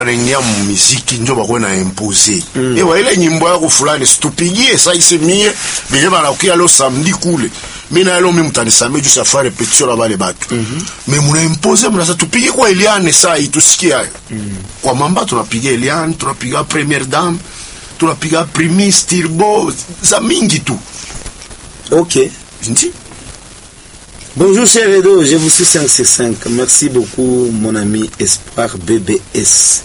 Rengia muziki njo bakona imposer. Ewa ile nyimbo yako fulani situpigie sasa isemie bile banakuya leo samedi kule. Mimi na leo mimi mtanisamee juu safari repetition la bale batu. Mimi muna imposer mnasa tupige kwa Eliane sasa itusikie hayo. Kwa mamba tunapiga Eliane, tunapiga Première Dame, tunapiga Primis Turbo za mingi tu. OK. Ndi? Bonjour cher Edo, je vous suis 565. Merci beaucoup mon ami Espoir BBS.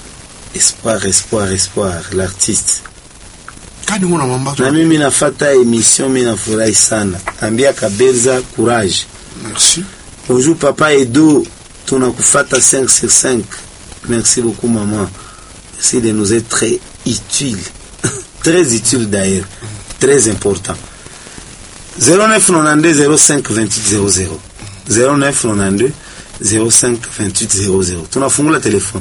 Espoir, l'artiste. Kadi mwana mamba tu. Na mimi nafata émission, mimi nafurahi sana. Ambia Kabeza courage. Merci. Bonjour papa Edo, tunakufata 565. Merci beaucoup maman. Merci de nous être très utile. Très utile d'ailleurs. Très important. 0992 05 28 00 0992 05 28 00. Tunafungula telefone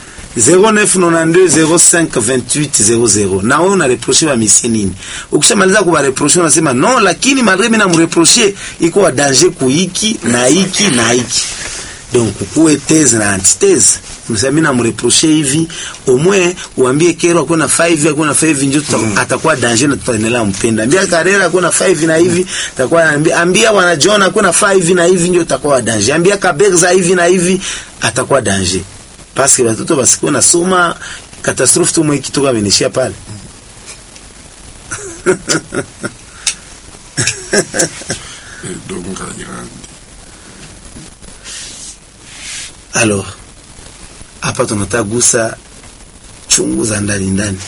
0992 05 28 00. Na wewe unareproche wa misi nini? Ukishamaliza kuba reproche unasema no, lakini malgré mimi namreproche iko wa danger kuiki na hiki na hiki. Donc kuwe thèse na antithèse. Msemi na mreproche hivi au moins uambie kero akona 5 akona 5 ndio atakuwa danger na tutaendelea mpenda. Ambia Karera akona 5 na hivi atakuwa ambia wana John akona 5 na hivi ndio atakuwa danger. Ambia Kabeza hivi na hivi atakuwa danger. Parce que watoto basiko na soma catastrophe tu mwe kitoka benishia pale. Alors hapa tunataka gusa chungu za ndani.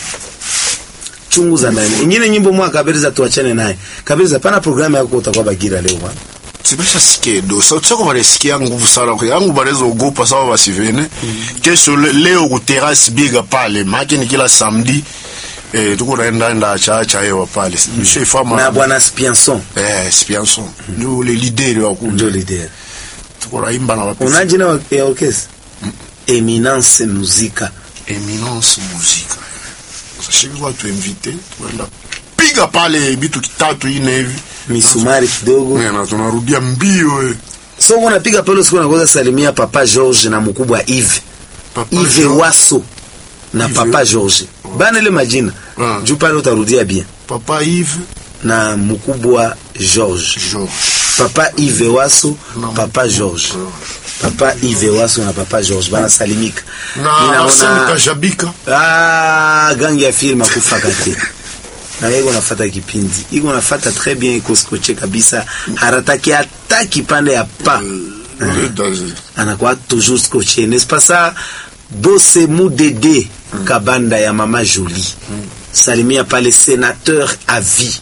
Ingine nyimbo mwa Kabeza tuachane naye. Kabeza pana programu yako utakuwa Bagira leo bwana. Sibasha sikedo. Sauti yako baresikia nguvu sana kwa yangu barezo ogopa sawa basivene. Kesho leo ku terrasse biga pale. Maki ni kila samedi tuko naenda acha hewa pale. Monsieur Fama na bwana Spianson. Spianson. Ndio le leader wa kundi. Ndio leader. Tuko raimba na wapesa. Una jina wa orchestre? Eminence Musica. Eminence Musica. Sasa watu invite tuenda piga pale bitu kitatu ine hivi. Misumari kidogo. Na tunarudia mbio. So unapiga pale usiku unakoza salimia Papa George na mkubwa Yves. Yves Waso na Papa George. Bana ile majina. Juu pale utarudia bien. Papa Yves na mkubwa George. Papa Yves Waso, Papa George. Papa Yves Waso na Papa George bana salimika. Ninaona Jabika. Gangi ya film akufakati. Na yego nafuata kipindi. Yego nafuata très bien, iko scotché kabisa. Harataki hata kipande ya pa. Anakuwa toujours scotché. N'est-ce pas ça? Bosse Moudede Kabanda ya Mama Jolie. Salimia pale sénateur à vie.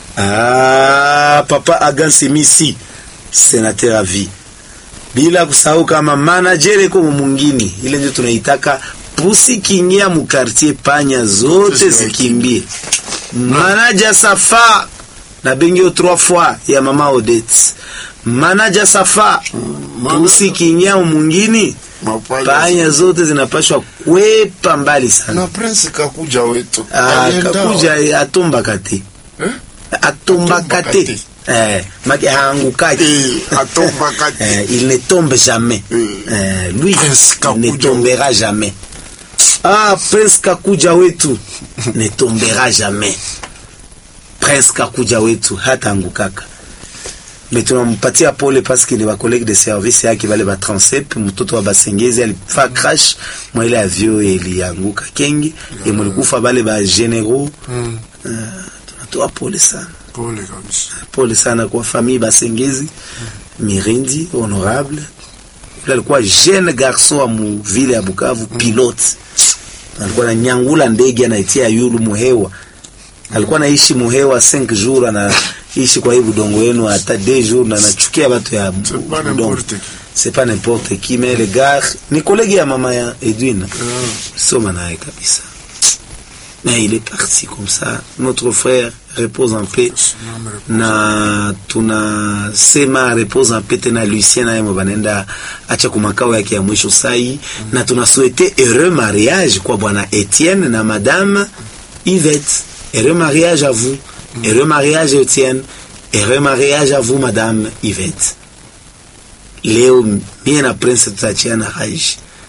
Papa Agansi Misi, sénateur à vie. Bila kusahau kama manager eko mwingine. Ile ndio tunaitaka pusi kingia mu quartier panya zote zikimbie. Manager Safa na bengio 3 fois ya Mama Odette. Manager Safa pusi kingia mwingine. Panya zote zinapashwa kwepa mbali sana. Na Prince Kakuja wetu. Kakuja atomba kati. Atomba kati. Maki hangukaki. Atomba kati. Il ne tombe jamais. Lui, il ne tombera jamais. Prince Kakuja wetu ne tombera jamais. Prince Kakuja wetu hata angukaka. Mais tunampatia pole parce que les collègues de service yake wale ba transep mtoto wa Basengezi alifa crash mwa ile avion ilianguka Kengi et mulikufa wale ba généraux. Tunatoa pole sana. Pole kabisa. Pole sana kwa famille Basengezi. Mirindi honorable. Il alikuwa jeune garçon wa mu ville ya Bukavu, pilote. Alikuwa na nyangula ndege anaitia yulu muhewa. Alikuwa naishi muhewa 5 jours na ishi kwa hivi dongo wenu hata 2 jours na nachukia watu ya c'est pas n'importe qui mais les gars ni collègue ya mama ya Edwin soma naye kabisa mais il est parti comme ça. Notre frère repose en paix na tuna sema repose en paix tena Lucien na yeye banenda acha kumakao yake ya mwisho sai na tuna souhaiter heureux mariage kwa bwana Etienne na madame Yvette. Heureux mariage à vous. Heureux mariage Etienne. Heureux mariage à vous madame Yvette. Leo mie na Prince tutachiana Raj.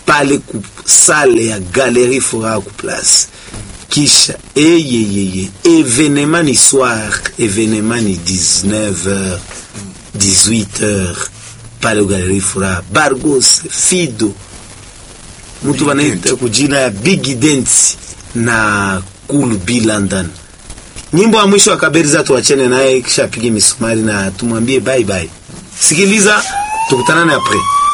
pale ku sale ya Galerie Furaha ku place. Kisha événement ni soir, événement ni 19h, 18h pale Galerie Furaha. Bargos, Fido, mtu wanaita kujina ya Big Dance na Cool B London. Nyimbo ya mwisho akaberiza tuachene naye kisha apige misumari na tumwambie bye bye. Sikiliza, tukutana na apres.